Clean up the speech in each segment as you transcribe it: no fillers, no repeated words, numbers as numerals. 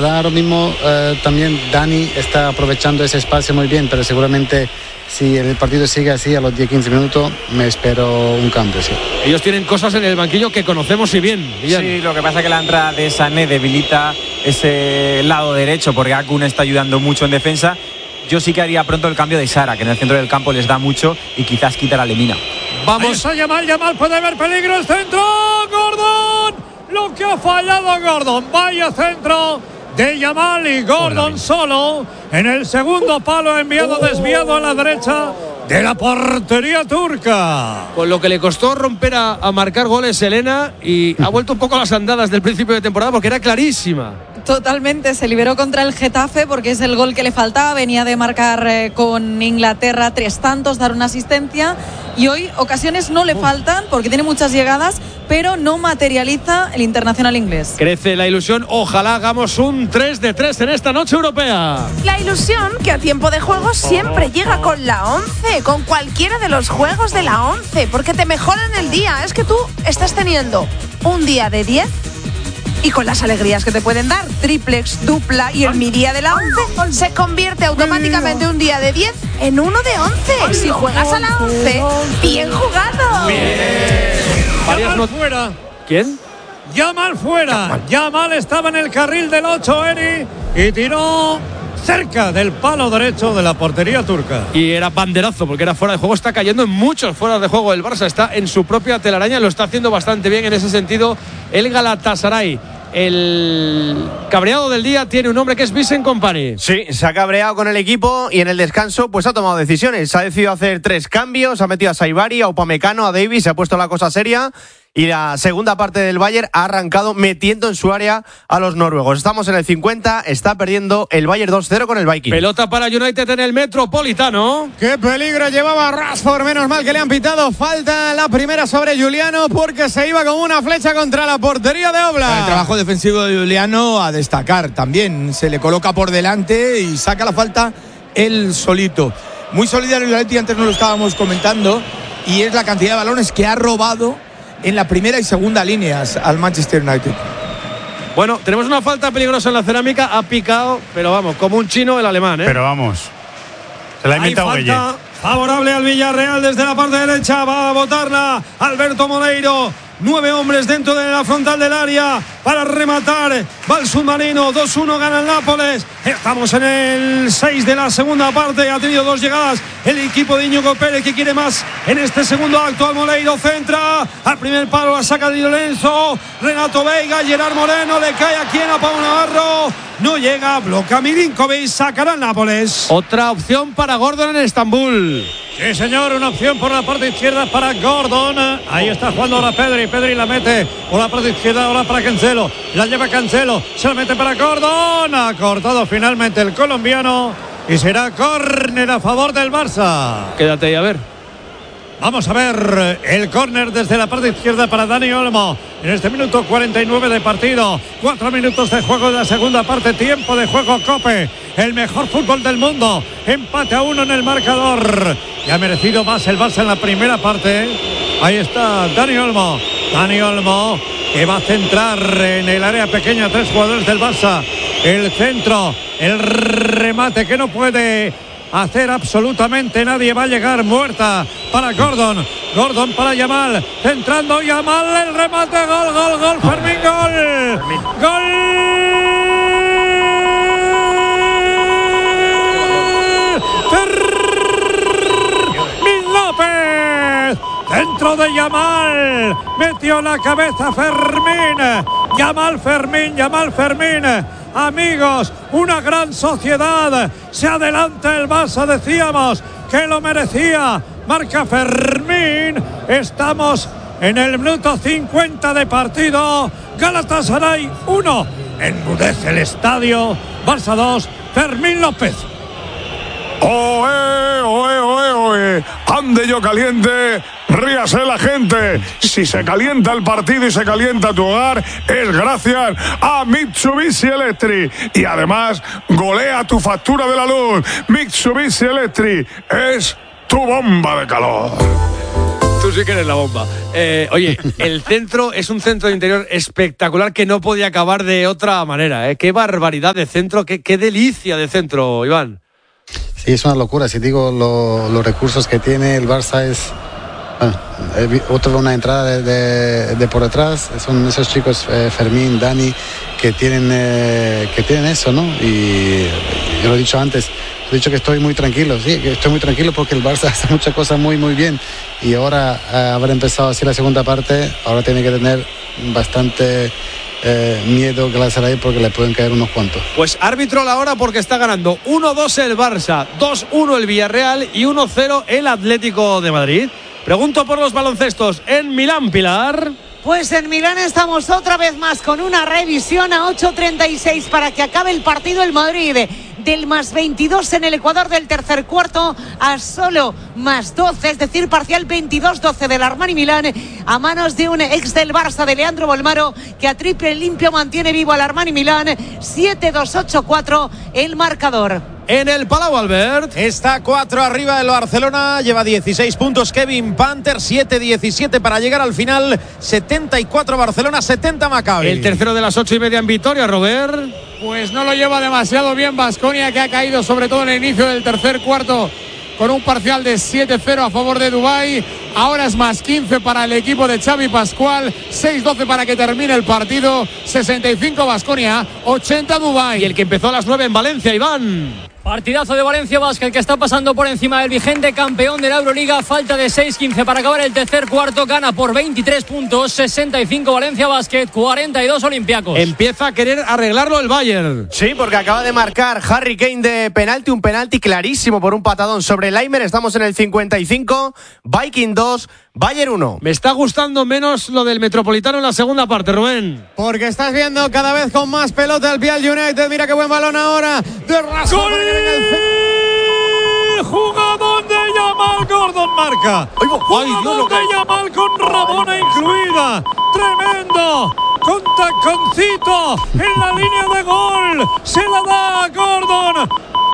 verdad ahora mismo también Dani está aprovechando ese espacio muy bien, pero seguramente si el partido sigue así a los 10-15 minutos me espero un cambio, sí. Ellos tienen cosas en el banquillo que conocemos y bien. Sí, lo que pasa es que la entrada de Sané debilita ese lado derecho porque Akun está ayudando mucho en defensa. Yo sí que haría pronto el cambio de Sara, que en el centro del campo les da mucho, y quizás quitar a Lemina. Vamos a Yamal puede haber peligro, el centro, Gordon, lo que ha fallado Gordon, vaya centro de Yamal y Gordon solo en el segundo palo, enviado desviado a la derecha de la portería turca. Con lo que le costó romper a marcar goles Elena, y ha vuelto un poco a las andadas del principio de temporada porque era clarísima. Totalmente, se liberó contra el Getafe porque es el gol que le faltaba, venía de marcar con Inglaterra 3 tantos, dar una asistencia, y hoy ocasiones no le faltan porque tiene muchas llegadas, pero no materializa el internacional inglés. Crece la ilusión, ojalá hagamos un 3-3 en esta noche europea. La ilusión que a tiempo de juego siempre llega con la 11, con cualquiera de los juegos de la 11, porque te mejoran el día. Es que tú estás teniendo un día de 10 y con las alegrías que te pueden dar, triplex, dupla y el mi día de la 11, se convierte automáticamente un día de 10 en uno de 11. Si juegas a la 11, bien jugado. Yamal fuera. ¿Quién? Yamal fuera. Yamal estaba en el carril del 8, Eri, y tiró cerca del palo derecho de la portería turca. Y era banderazo porque era fuera de juego. Está cayendo en muchos fuera de juego el Barça, está en su propia telaraña, lo está haciendo bastante bien en ese sentido el Galatasaray. El cabreado del día tiene un nombre que es Vincent Kompany. Sí, se ha cabreado con el equipo y en el descanso pues ha tomado decisiones. Ha decidido hacer 3 cambios, ha metido a Saibari, a Upamecano, a Davies, se ha puesto la cosa seria. Y la segunda parte del Bayern ha arrancado metiendo en su área a los noruegos. Estamos en el 50, está perdiendo el Bayern 2-0 con el Viking. Pelota para United en el Metropolitano. ¡Qué peligro llevaba Rashford! Menos mal que le han pitado falta la primera sobre Juliano, porque se iba como una flecha contra la portería de Oblak. El trabajo defensivo de Juliano a destacar también. Se le coloca por delante y saca la falta él solito. Muy solidario el Atleti, antes nos lo estábamos comentando, y es la cantidad de balones que ha robado en la primera y segunda líneas al Manchester United. Bueno, tenemos una falta peligrosa en la cerámica, ha picado, pero vamos, como un chino el alemán, ¿eh? Pero vamos, se la ha inventado Hay falta favorable al Villarreal desde la parte derecha, va a botarla Alberto Moleiro. 9 hombres dentro de la frontal del área para rematar. Va el submarino, 2-1 gana el Nápoles. Estamos en el 6 de la segunda parte. Ha tenido 2 llegadas el equipo de Íñigo Pérez, que quiere más en este segundo acto. Al Moleiro centra, al primer palo la saca Di Lorenzo. Renato Veiga, Gerard Moreno, le cae aquí a Pau Navarro. No llega, bloquea Milinkovic, sacará el Nápoles. Otra opción para Gordon en Estambul. Sí, señor, una opción por la parte izquierda para Gordon. Ahí está jugando ahora Pedri la mete por la parte izquierda ahora para Cancelo. La lleva Cancelo, se la mete para Gordon. Ha cortado finalmente el colombiano y será córner a favor del Barça. Quédate ahí a ver. Vamos a ver el córner desde la parte izquierda para Dani Olmo. En este minuto 49 de partido. 4 minutos de juego de la segunda parte. Tiempo de juego COPE. El mejor fútbol del mundo. Empate a 1 en el marcador. Y ha merecido más el Barça en la primera parte. Ahí está Dani Olmo. Dani Olmo que va a centrar en el área pequeña 3 jugadores del Barça. El centro, el remate que no puede hacer absolutamente nadie. Va a llegar muerta para Gordon. Gordon para Yamal. Centrando Yamal. El remate. Gol. Fermín, gol. Gol. Fermín López. Dentro de Yamal. Metió la cabeza Fermín. Yamal Fermín. Amigos, una gran sociedad. Se adelanta el Barça, decíamos que lo merecía. Marca Fermín. Estamos en el minuto 50 de partido. Galatasaray 1. Enmudece el estadio. Barça 2. Fermín López. ¡Oe, oe, oe, oe! ¡Ande yo caliente! ¡Ríase la gente! Si se calienta el partido y se calienta tu hogar, es gracias a Mitsubishi Electric. Y además, golea tu factura de la luz. Mitsubishi Electric es tu bomba de calor. Tú sí que eres la bomba. Oye, el centro es un centro de interior espectacular que no podía acabar de otra manera. Qué barbaridad de centro, qué delicia de centro, Iván. Sí, es una locura. Si digo los recursos que tiene el Barça es... una entrada de por detrás. Son esos chicos, Fermín, Dani, que tienen eso, ¿no? Y yo lo he dicho antes. He dicho que estoy muy tranquilo, sí, que estoy muy tranquilo porque el Barça hace muchas cosas muy, muy bien. Y ahora, haber empezado así la segunda parte, ahora tiene que tener bastante miedo Galatasaray porque le pueden caer unos cuantos. Pues árbitro la hora porque está ganando 1-2 el Barça, 2-1 el Villarreal y 1-0 el Atlético de Madrid. Pregunto por los baloncestos en Milán, Pilar. Pues en Milán estamos otra vez más con una revisión a 8:36 para que acabe el partido. El Madrid del más 22 en el Ecuador del tercer cuarto a solo más 12, es decir, parcial 22-12 del Armani Milán a manos de un ex del Barça, de Leandro Bolmaro, que a triple limpio mantiene vivo al Armani Milán. 7-2-8-4 el marcador. En el Palau, Albert. Está 4 arriba el Barcelona, lleva 16 puntos Kevin Panther, 7-17 para llegar al final, 74 Barcelona, 70 Maccabi. El tercero de las 8:30 en Vitoria, Robert. Pues no lo lleva demasiado bien Baskonia, que ha caído sobre todo en el inicio del tercer cuarto con un parcial de 7-0 a favor de Dubái. Ahora es más 15 para el equipo de Xavi Pascual, 6-12 para que termine el partido. 65 Baskonia, 80 Dubái. Y el que empezó a las 9 en Valencia, Iván. Partidazo de Valencia Basket, que está pasando por encima del vigente campeón de la Euroliga. Falta de 6:15 para acabar el tercer cuarto. Gana por 23 puntos. 65 Valencia Basket, 42 Olympiacos. Empieza a querer arreglarlo el Bayern. Sí, porque acaba de marcar Harry Kane de penalti. Un penalti clarísimo por un patadón sobre Leimer. Estamos en el 55. Viking 2, Bayern 1. Me está gustando menos lo del Metropolitano en la segunda parte, Rubén. Porque estás viendo cada vez con más pelota el Pial United. Mira qué buen balón ahora de Rashford. Jugador de Yamal, Gordon marca. Jugador de Yamal con Rabona incluida. Tremendo. Con taconcito en la línea de gol. Se la da a Gordon.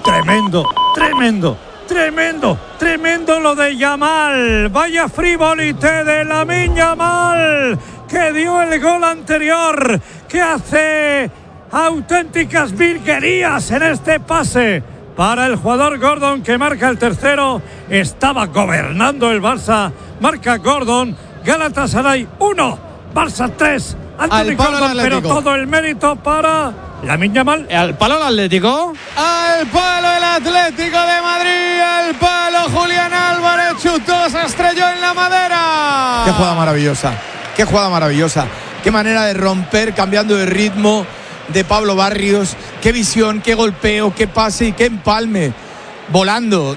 Tremendo lo de Yamal. Vaya frivolité de Lamine Yamal, que dio el gol anterior, que hace auténticas virguerías en este pase para el jugador Gordon, que marca el tercero. Estaba gobernando el Barça. Marca Gordon. Galatasaray 1, Barça 3. Anthony Gordon, pero todo el mérito para Lamine Yamal. Al palo el Atlético. Al palo el Atlético de Madrid. Al palo Julián Álvarez. Chutó, se estrelló en la madera. Qué jugada maravillosa. Qué manera de romper, cambiando de ritmo, de Pablo Barrios. Qué visión, qué golpeo, qué pase y qué empalme. Volando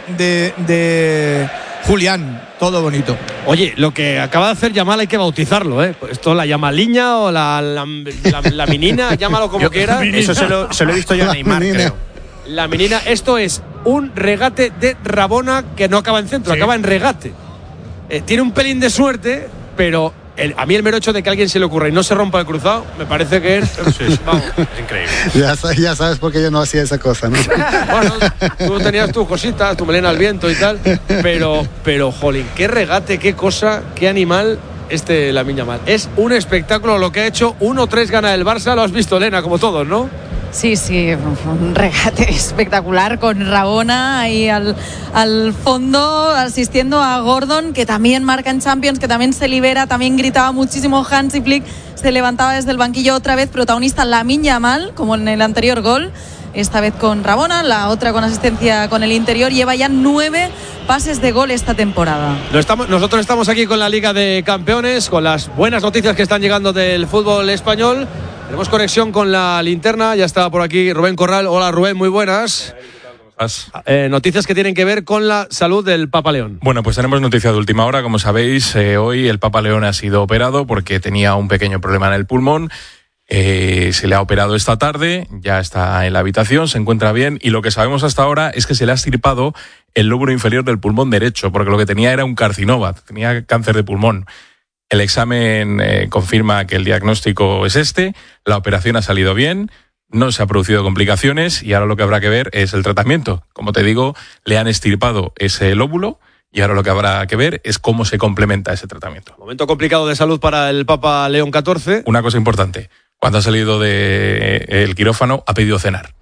de Julián. Todo bonito. Oye, lo que acaba de hacer Yamal hay que bautizarlo, ¿eh? Esto la Yamaliña o la menina, llámalo como quieras. Eso se lo he visto yo a Neymar, creo. La menina, esto es un regate de Rabona que no acaba en centro, sí, acaba en regate. Tiene un pelín de suerte, pero a mí el mero hecho de que a alguien se le ocurra y no se rompa el cruzado, me parece que es, vamos, es increíble. Ya sabes por qué yo no hacía esa cosa, ¿no? Bueno, tú tenías tus cositas, tu melena al viento y tal, pero jolín, qué regate, qué cosa, qué animal Lamine Yamal. Es un espectáculo lo que ha hecho. 1-3 gana el Barça, lo has visto, Elena, como todos, ¿no? Sí, un regate espectacular con Rabona ahí al fondo, asistiendo a Gordon, que también marca en Champions, que también se libera, también gritaba muchísimo Hansi Flick, se levantaba desde el banquillo otra vez, protagonista Lamine Yamal, como en el anterior gol, esta vez con Rabona, la otra con asistencia con el interior. Lleva ya 9 pases de gol esta temporada. Nosotros estamos aquí con la Liga de Campeones, con las buenas noticias que están llegando del fútbol español. Tenemos conexión con la linterna, ya está por aquí Rubén Corral. Hola Rubén, muy buenas. Noticias que tienen que ver con la salud del Papa León. Bueno, pues tenemos noticia de última hora. Como sabéis, hoy el Papa León ha sido operado porque tenía un pequeño problema en el pulmón. Se le ha operado esta tarde, ya está en la habitación, se encuentra bien, y lo que sabemos hasta ahora es que se le ha extirpado el lóbulo inferior del pulmón derecho, porque lo que tenía era un carcinoma, tenía cáncer de pulmón. El examen confirma que el diagnóstico es la operación ha salido bien, no se han producido complicaciones y ahora lo que habrá que ver es el tratamiento. Como te digo, le han extirpado ese lóbulo y ahora lo que habrá que ver es cómo se complementa ese tratamiento. Momento complicado de salud para el Papa León XIV. Una cosa importante, cuando ha salido del quirófano ha pedido cenar.